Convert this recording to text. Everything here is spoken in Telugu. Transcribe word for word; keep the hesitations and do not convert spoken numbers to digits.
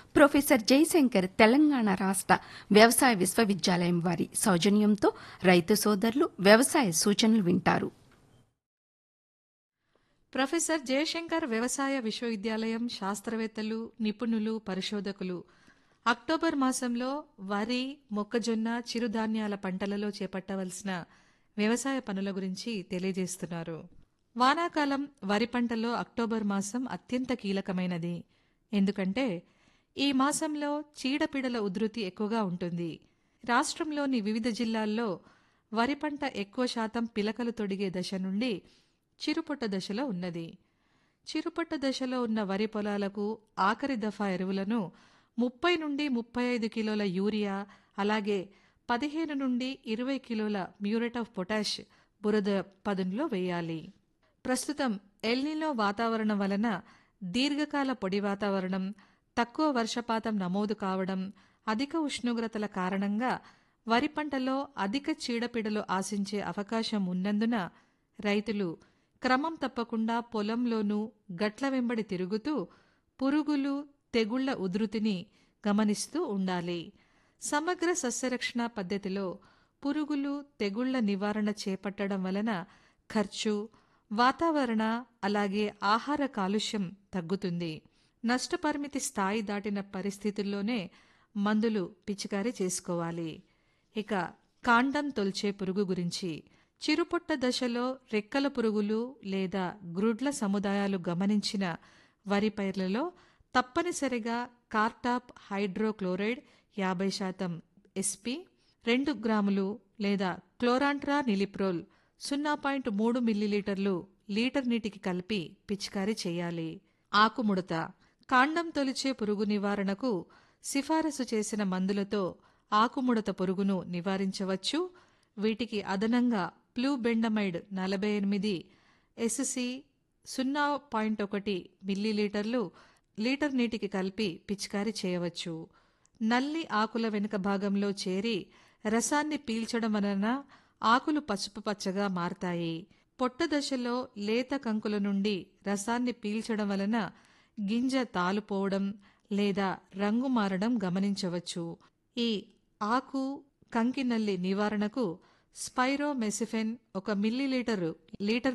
ప్రొఫెసర్ జయశంకర్ తెలంగాణ రాష్ట్ర వ్యవసాయ విశ్వవిద్యాలయం వారి సౌజన్యంతో రైతు సోదరులు వ్యవసాయ సూచనలు వింటారు. ప్రొఫెసర్ జయశంకర్ వ్యవసాయ విశ్వవిద్యాలయం శాస్త్రవేత్తలు, నిపుణులు, పరిశోధకులు అక్టోబర్ మాసంలో వరి, మొక్కజొన్న, చిరుధాన్యాల పంటలలో చేపట్టవలసిన వ్యవసాయ పనుల గురించి తెలియజేస్తున్నారు. వానాకాలం వరి పంటలో అక్టోబర్ మాసం అత్యంత కీలకమైనది. ఎందుకంటే ఈ మాసంలో చీడపీడల ఉధృతి ఎక్కువగా ఉంటుంది. రాష్ట్రంలోని వివిధ జిల్లాల్లో వరి పంట ఎక్కువ శాతం పిలకలు తొడిగే దశ నుండి చిరుపొట్ట దశలో ఉన్నది. చిరుపొట్ట దశలో ఉన్న వరి పొలాలకు ఆఖరి దఫా ఎరువులను ముప్పై నుండి ముప్పై ఐదు కిలోల యూరియా, అలాగే పదిహేను నుండి ఇరవై కిలోల మ్యూరేట్ ఆఫ్ పొటాష్ బురద పదునులో వేయాలి. ప్రస్తుతం ఎల్నినో వాతావరణం వలన దీర్ఘకాల పొడి వాతావరణం, తక్కువ వర్షపాతం నమోదు కావడం, అధిక ఉష్ణోగ్రతల కారణంగా వరి పంటలో అధిక చీడపీడలు ఆశించే అవకాశం ఉన్నందున రైతులు క్రమం తప్పకుండా పొలంలోనూ గట్ల వెంబడి తిరుగుతూ పురుగులు, తెగుళ్ల ఉధృతిని గమనిస్తూ ఉండాలి. సమగ్ర సస్యరక్షణ పద్ధతిలో పురుగులు, తెగుళ్ల నివారణ చేపట్టడం వలన ఖర్చు, వాతావరణ అలాగే ఆహార కాలుష్యం తగ్గుతుంది. నష్టపరిమితి స్థాయి దాటిన పరిస్థితుల్లోనే మందులు పిచికారీ చేసుకోవాలి. ఇక కాండం తొల్చే పురుగు గురించి, చిరుపొట్ట దశలో రెక్కల పురుగులు లేదా గ్రుడ్ల సముదాయాలు గమనించిన వరి పైర్లలో తప్పనిసరిగా కార్టాప్ హైడ్రోక్లోరైడ్ యాభై శాతం ఎస్పి, రెండు గ్రాములు లేదా క్లోరాంట్రా నిలిప్రోల్ సున్నా పాయింట్ మూడు మిల్లీలీటర్లు లీటర్ నీటికి కలిపి పిచికారీ చేయాలి. ఆకుముడత, కాండం తొలిచే పురుగు నివారణకు సిఫారసు చేసిన మందులతో ఆకుముడత పురుగును నివారించవచ్చు. వీటికి అదనంగా ఫ్లూబెండమైడ్ నలభై ఎనిమిది ఎస్సి సున్నా పాయింట్ ఒకటి మిల్లీలీటర్లు లీటర్ నీటికి కలిపి పిచికారీ చేయవచ్చు. నల్లి ఆకుల వెనుక భాగంలో చేరి రసాన్ని పీల్చడం వలన ఆకులు పసుపు పచ్చగా మారతాయి. పొట్ట దశలో లేత కంకుల నుండి రసాన్ని పీల్చడం వలన గింజ తాలుపోవడం లేదా రంగు మారడం గమనించవచ్చు. ఈ ఆకు కంకి నల్లి నివారణకు స్పైరోమెసిఫెన్ ఒక మిల్లీలీటరు లీటర్